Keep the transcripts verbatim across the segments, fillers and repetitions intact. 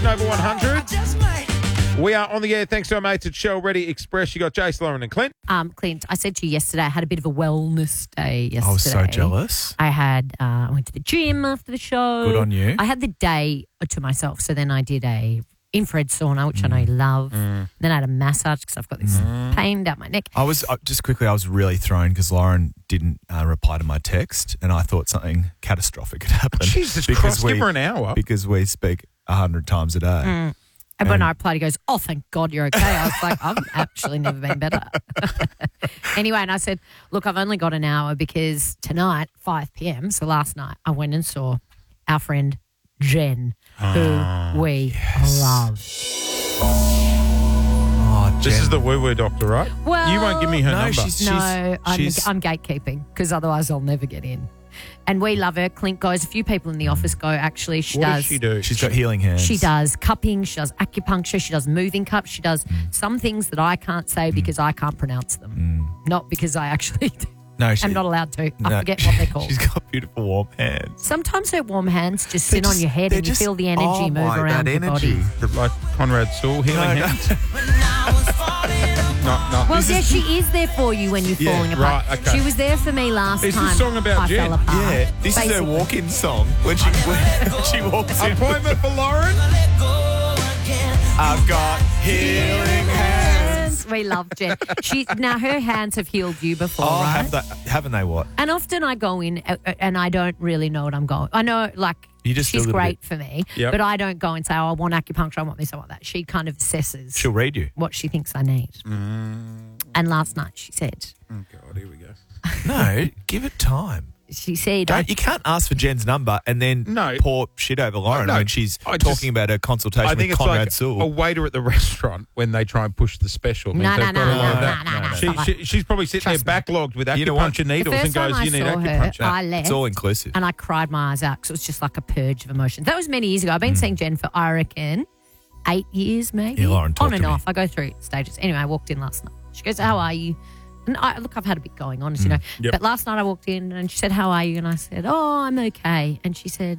Nova one hundred. We are on the air thanks to our mates at Shell Ready Express. You got Jace, Lauren and Clint. Um, Clint, I said to you yesterday, I had a bit of a wellness day yesterday. I was so jealous. I had, uh, I went to the gym after the show. Good on you. I had the day to myself. So then I did a infrared sauna, which mm. I know you love. Mm. Then I had a massage because I've got this mm. pain down my neck. I was, uh, just quickly, I was really thrown because Lauren didn't uh, reply to my text and I thought something catastrophic had happened. Jesus Christ, give her an hour. Because we speak a hundred times a day. Mm. And when I replied, he goes, oh, thank God you're okay. I was like, I've actually never been better. Anyway, and I said, look, I've only got an hour because tonight, five p.m., so last night, I went and saw our friend Jen, who oh, we yes. love. Oh, This is the woo-woo doctor, right? Well, you won't give me her no, number. She's, she's, no, I'm, she's, I'm gatekeeping because otherwise I'll never get in. And we love her. Clint goes. A few people in the office go, actually. She what does. does she do? She's got healing hands. She does cupping. She does acupuncture. She does moving cups. She does mm. some things that I can't say mm. because I can't pronounce them. Mm. Not because I actually do. No, she, I'm not allowed to. No, I forget what they're called. She's got beautiful warm hands. Sometimes her warm hands just sit just, on your head and just, you feel the energy oh move my, around your energy. body. Like Conrad Sewell healing no, hands? No. no, no. Well, This yeah, is, she is there for you when you're Yeah, falling apart. right, okay. She was there for me last Is this time. song about I Jen? fell apart. Yeah, this Basically. is her walk-in song when she when she walks in. appointment for Lauren? I've got healing hands. We love Jen. She now her hands have healed you before, Oh, right? have they, haven't they? What? And often I go in uh, uh, and I don't really know what I'm going. I know, like, You just she's feel a little great bit- for me, Yep. but I don't go and say, oh, I want acupuncture, I want this, I want that. She kind of assesses She'll read you. what she thinks I need. Mm. And last night she said, Oh, God, here we go. No, give it time. she said, Don't, you can't ask for Jen's number and then No. pour shit over Lauren No, when she's I talking just- about her consultation I think with it's Conrad like Sewell. a waiter at the restaurant when they try and push the special. No, Means no, they've no, got a no, lot of no, that. no, no, She, stop she, it. she's probably sitting Trust there me. backlogged with You know what? acupuncture needles the and first time goes, I you need saw her, acupuncture. I left It's all inclusive. and I cried my eyes out because it was just like a purge of emotions. That was many years ago. I've been Mm. seeing Jen for, I reckon, eight years maybe. Yeah, Lauren, talk On to and me. off. I go through stages. Anyway, I walked in last night. She goes, how are you? And I, look, I've had a bit going on, as you know. Yep. But last night I walked in and she said, how are you? And I said, oh, I'm okay. And she said,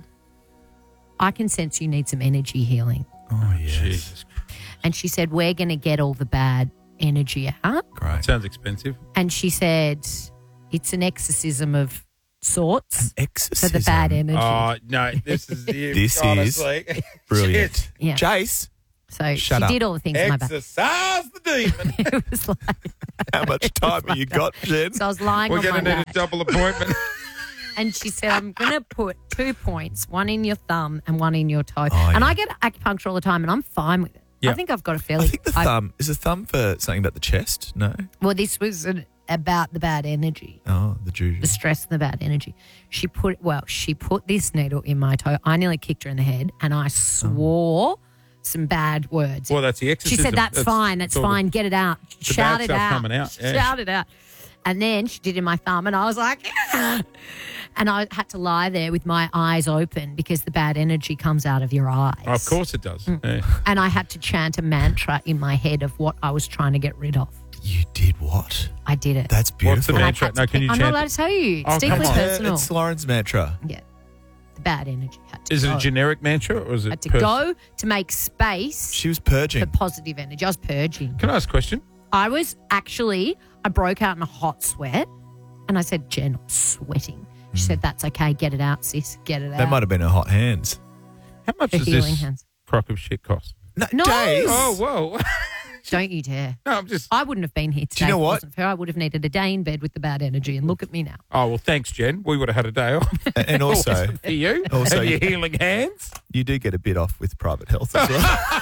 I can sense you need some energy healing. Oh, yes. Jesus Christ. And she said, we're going to get all the bad energy out. Great. Sounds expensive. And she said, it's an exorcism of sorts Exorcism. for the bad energy. Oh, no, this is it. This is honestly. Brilliant. Shit. Yeah. Jace, So Shut she up. did all the things in my back. Exercise the demon. It was like, how much time have you got, Jen? so I was lying We're on my going to need a back. double appointment. And she said, I'm going to put two points, one in your thumb and one in your toe. Oh, and yeah. I get acupuncture all the time and I'm fine with it. Yeah. I think I've got a fairly... I think the I- thumb, is the thumb for something about the chest? No? well, this was an, about the bad energy, Oh, the juju. the stress and the bad energy. She put, well, she put this needle in my toe. I nearly kicked her in the head and I swore some bad words. Well, that's the She exorcism. said, that's, fine, that's all the- fine, get it out. the Shout bad it stuff out. coming out, yeah. Shout it out. And then she did it in my thumb and I was like, "Ah." And I had to lie there with my eyes open because the bad energy comes out of your eyes. Oh, of course it does. Mm. Yeah. And I had to chant a mantra in my head of what I was trying to get rid of. You did what? I did it. That's What's the beautiful. And I mantra? had to No, can you I'm chant not allowed it? to tell you. It's Oh, come deeply on. personal. It's Lauren's mantra. Yeah. The bad energy had to Is it go. a generic mantra or is it had to pers- go to make space She was for purging. positive energy. I was purging. Can I ask a question? I was actually, I broke out in a hot sweat and I said, Jen, I'm sweating. She said, that's okay. Get it out, sis. Get it out. That might have been her hot hands. How much The does healing this hands. crock of shit cost? No, No. Jace. Oh, whoa. Don't you dare. No, I'm just... I wouldn't have been here today you know if it what? wasn't for her. I would have needed a day in bed with the bad energy and look at me now. Oh, well, thanks, Jen. We would have had a day off. And also, For you Also, and your you- healing hands. you do get a bit off with private health as well.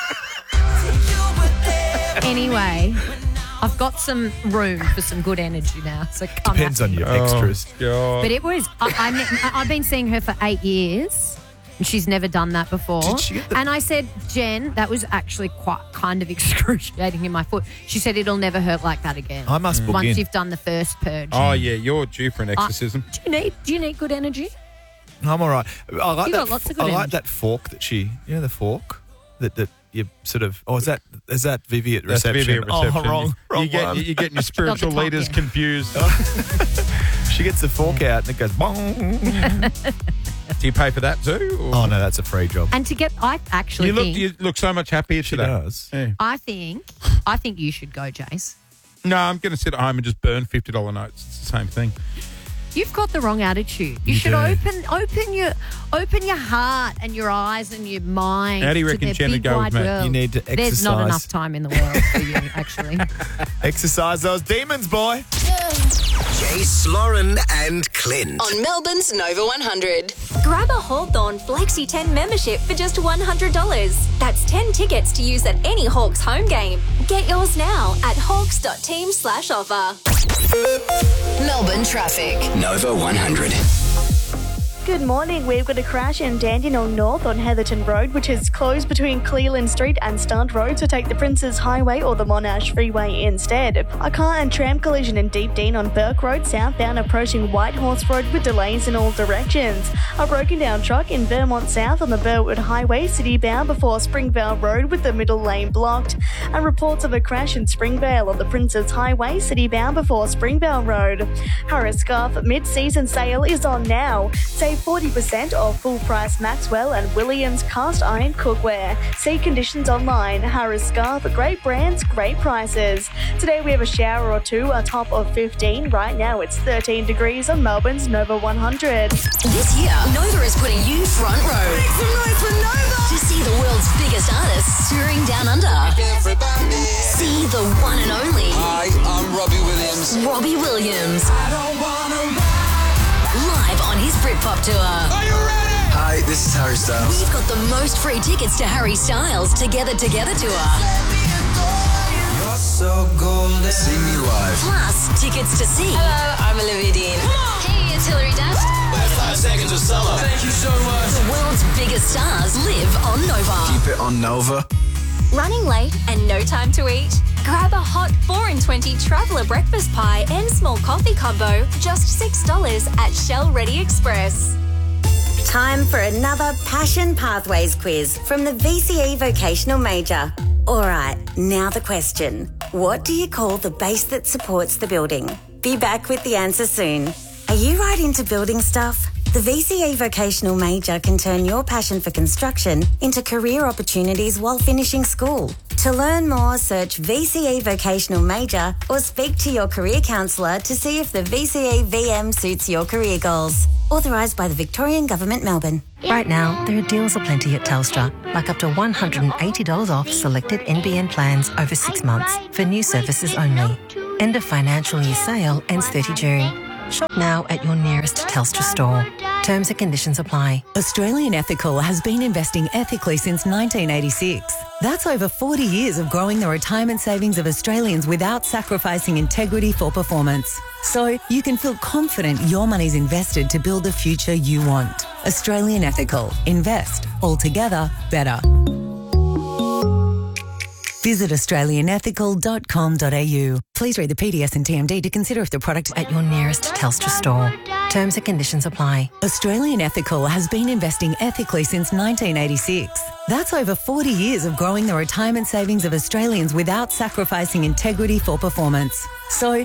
Anyway, I've got some room for some good energy now. So come Depends at on me. your extras. Oh, God. But it was, I, I, ne- I've been seeing her for eight years and she's never done that before. Did she get the- And I said, Jen, that was actually quite kind of excruciating in my foot. She said, it'll never hurt like that again. I must book Once in. you've done the first purge. Oh, yeah, you're due for an exorcism. Do you need, do you need good energy? I'm all right. I like You that. got lots of good I like energy. that fork that she. You know the fork that that you sort of. Oh, is that is that Vivi at That's reception? Vivi at reception. Oh, wrong, wrong you get, one. You're getting your spiritual top, leaders yeah. confused. She gets the fork out and it goes. Bong. Do you pay for that too? Or? Oh, no, that's a free job. And to get, I actually You look, think, you look so much happier She today. does. Yeah. I think, I think you should go, Jace. No, I'm going to sit at home and just burn fifty dollars notes. It's the same thing. You've got the wrong attitude. You, You should do. open open your open your heart and your eyes and your mind. How do you to reckon the Jen would big go wide with me? world. You need to There's not exercise. enough time in the world for you, actually. Exercise those demons, boy. Jace, Lauren, and Clint. On Melbourne's Nova one hundred. Grab a Hawthorn Flexi ten membership for just one hundred dollars. That's ten tickets to use at any Hawks home game. Get yours now at hawks.team slash offer. Melbourne traffic. Nova one hundred. Good morning. We've got a crash in Dandenong North on Heatherton Road, which is closed between Cleland Street and Stunt Road, so take the Princes Highway or the Monash Freeway instead. A car and tram collision in Deep Dean on Burke Road, southbound approaching Whitehorse Road with delays in all directions. A broken down truck in Vermont South on the Burwood Highway, city-bound before Springvale Road with the middle lane blocked. And reports of a crash in Springvale on the Princes Highway, city-bound before Springvale Road. Harris Scarf mid-season sale is on now. Save forty percent off full-price Maxwell and Williams cast iron cookware. See conditions online. Harris Scarf, great brands, great prices. Today we have a shower or two, a top of fifteen. Right now it's thirteen degrees on Melbourne's Nova one hundred. This year, Nova is putting you front row. Make some noise for Nova! To see the world's biggest artists touring down under. Everybody. See the one and only Hi, I'm Robbie Williams. Robbie Williams. I don't wanna ride. Live on his Britpop tour. Are you ready? Hi, this is Harry Styles. We've got the most free tickets to Harry Styles Together Together tour. You're so golden. See me live. Plus, tickets to see. Hello, I'm Olivia Dean. Hey, it's Hilary Duff. Five seconds of solo. Thank you so much. The world's biggest stars live on Nova. Keep it on Nova. Running late and no time to eat? Grab a hot four in twenty traveller breakfast pie and small coffee combo, just six dollars at Shell Ready Express. Time for another Passion Pathways quiz from the V C E Vocational Major. All right, now the question. What do you call the base that supports the building? Be back with the answer soon. Are you right into building stuff? The V C E Vocational Major can turn your passion for construction into career opportunities while finishing school. To learn more, search V C E Vocational Major or speak to your career counsellor to see if the V C E V M suits your career goals. Authorised by the Victorian Government, Melbourne. Right now, there are deals aplenty at Telstra, like up to one hundred eighty dollars off selected N B N plans over six months for new services only. End of financial year sale ends thirtieth of June. Shop now at your nearest Telstra store. Terms and conditions apply. Australian Ethical has been investing ethically since nineteen eighty-six. That's over forty years of growing the retirement savings of Australians without sacrificing integrity for performance. So you can feel confident your money's invested to build the future you want. Australian Ethical. Invest. Altogether better. Visit australian ethical dot com dot a u. Please read the P D S and T M D to consider if the product At your nearest Telstra store. Terms and conditions apply. Australian Ethical has been investing ethically since nineteen eighty-six. That's over forty years of growing the retirement savings of Australians without sacrificing integrity for performance. So